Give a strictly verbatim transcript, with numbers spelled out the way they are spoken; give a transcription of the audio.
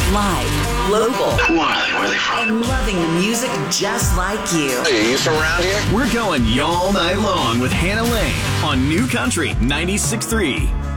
Live, local, Who are they? Where are they from? and loving the music just like you. Hey, you from around here? We're going y'all night long with Hannah Lane on New Country ninety-six point three.